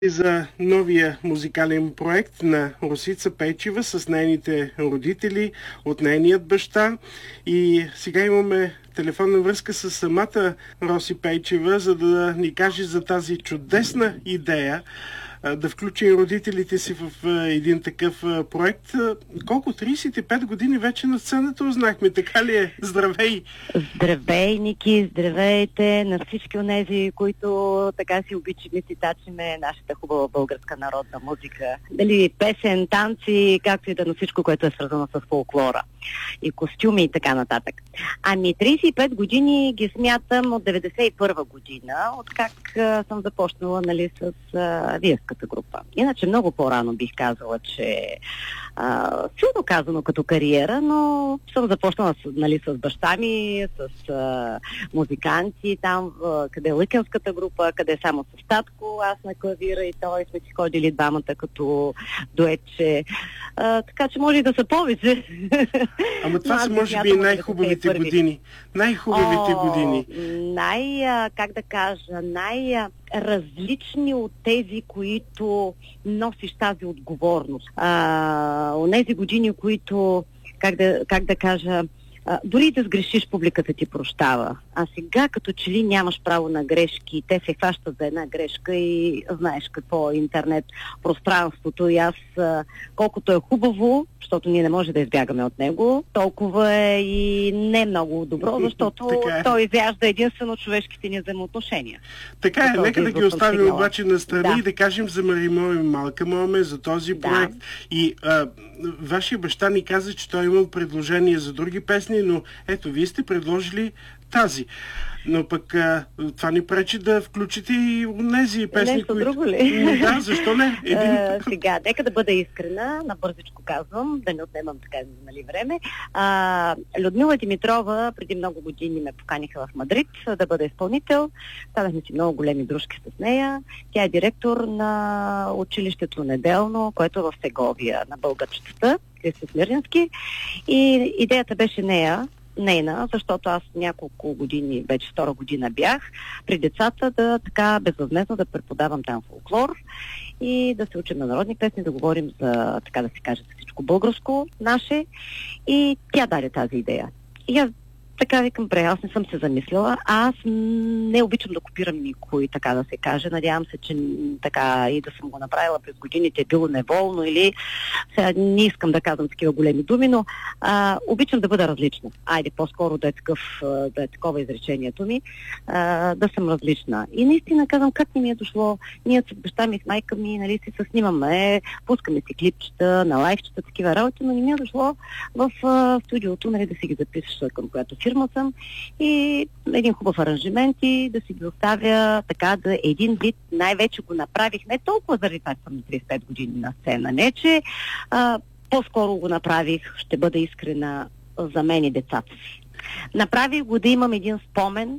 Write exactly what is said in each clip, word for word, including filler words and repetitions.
За новия музикален проект на Росица Пейчева с нейните родители, от нейният баща. И сега имаме телефонна връзка с самата Роси Пейчева, за да ни каже за тази чудесна идея да включи родителите си в един такъв проект. Колко? трийсет и пет години вече на сцената узнахме. Така ли е? Здравей! Здравей, Ники! Здравейте на всички онези, които така си обичаме и си тачиме нашата хубава българска народна музика. Дали песен, танци, както и да на всичко, което е свързано с фолклора. И костюми и така нататък. Ами трийсет и пет години ги смятам от деветдесет и първа година, от как а, съм започнала, нали, с а, Виевската група. Иначе много по-рано бих казала, че а, силно казано като кариера, но съм започнала с, нали, с баща ми, с а, музиканти там, а, къде е Лъкенската група, къде е само с татко, аз на клавира и той сме си ходили двамата като дуетче. А, така че може и да са повече. Ама това са може би и най-хубавите години. Най-хубавите О, години. Най, как да кажа, най-различни от тези, които носиш тази отговорност. А, онези години, които, как да, как да кажа, а, дори да сгрешиш, публиката ти прощава. А сега като че ли нямаш право на грешки, те се хващат за една грешка и знаеш какво е интернет, пространството и аз а, колкото е хубаво, защото ние не може да избягаме от него, толкова е и не много добро, защото е. Той изяжда единствено човешките ни взаимоотношения. Така е, нека да ги оставим обаче на страни да. и да кажем за Мари Моме, Малка Моме, за този проект. Да. И а, вашия баща ни каза, че той имал предложение за други песни, но ето, вие сте предложили тази. Но пък а, това ни пречи да включите и тези песни, нещо които... друго ли? Да, защо не? Един... Uh, сега, нека да бъда искрена, набързичко казвам, да не отнемам така, нали, време. Uh, Людмила Димитрова преди много години ме поканиха в Мадрид да бъда изпълнител. Станахме си много големи дружки с нея. Тя е директор на училището Неделно, което е в Сеговия, на българчетата, Христо Смирненски. И идеята беше нея, нейна, защото аз няколко години, вече втора година бях, при децата да така безвъзмездно да преподавам там фолклор и да се учим на народни песни, да говорим за, така да се каже, за всичко българско наше. И тя даде тази идея. И аз така викам, пре, аз не съм се замислила. Аз не обичам да копирам никой, така да се каже. Надявам се, че така и да съм го направила през годините, е било неволно или... Сега не искам да казвам такива големи думи, но а, обичам да бъда различна. Айде, по-скоро да е, такъв, да е такова изречението ми, а, да съм различна. И наистина казвам, как не ми е дошло. Ние с баща ми, с майка ми, нали, си се снимаме, пускаме си клипчета, на лайфчета, такива работи, но не ми е дошло в а, студиото, нали, да си ги записваш, към която фирма съм, и един хубав аранжимент и да си ги оставя така да един вид. Най-вече го направих не толкова заради това, че съм на трийсет и пет години на сцена, не че а, по-скоро го направих, ще бъда искрена, за мен и децата си. Направих го да имам един спомен,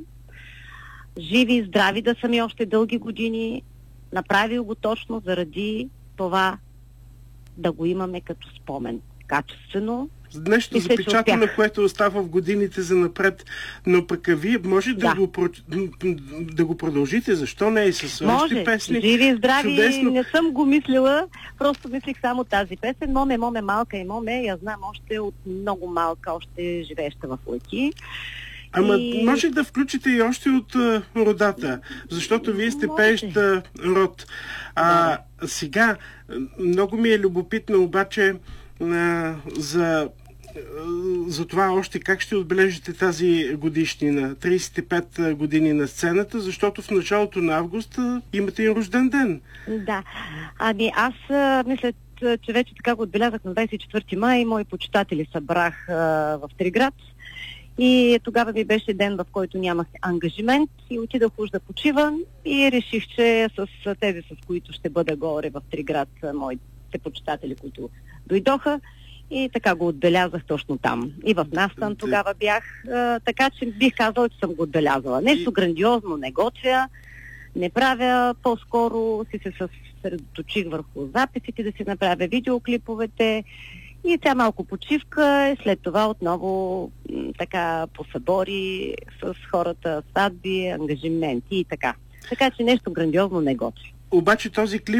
живи и здрави да са ми още дълги години. Направих го точно заради това да го имаме като спомен. Качествено. Нещо запечатано, което остава в годините за напред, но пък вие може да, да. Го, да го продължите, защо не и с още песни? Може, живи и здрави, чудесно. Не съм го мислила, просто мислих само тази песен. Моме, моме, малка и моме, я знам още от много малка, още живееща в Лъки. Ама и... може да включите и още от а, родата, защото вие сте пеещ род. А да. Сега, много ми е любопитно обаче а, за за това още как ще отбележите тази годишнина, трийсет и пет години на сцената, защото в началото на август имате и рожден ден. Да, ами аз мисля, че вече така го отбелязах на двайсет и четвърти май, мои почитатели събрах а, в Триград и тогава ми беше ден, в който нямах ангажимент и отидах уж да почивам и реших, че с тези, с които ще бъда горе в Триград, моите почитатели, които дойдоха, и така го отбелязах точно там. И в Настан тогава бях, а, така че бих казала, че съм го отбелязала. Нещо грандиозно не готвя, не правя, по-скоро си се съсредоточих върху записите, да си направя видеоклиповете и тя малко почивка и след това отново м- така по събори с хората, сватби, ангажименти и така. Така че нещо грандиозно не готвя. Обаче този клип